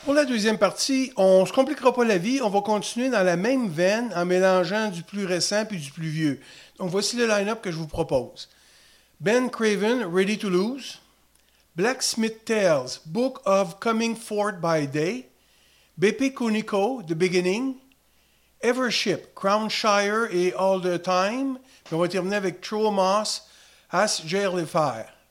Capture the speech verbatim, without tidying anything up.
Pour la deuxième partie, on ne se compliquera pas la vie, on va continuer dans la même veine en mélangeant du plus récent puis du plus vieux. Donc voici le line-up que je vous propose. Ben Craven, Ready to Lose. Blacksmith Tales, Book of Coming Forth by Day. B P Kuniko, The Beginning. Evership, Crownshire et All the Time. Puis on va terminer avec Troll Moss, As Jair les Faire.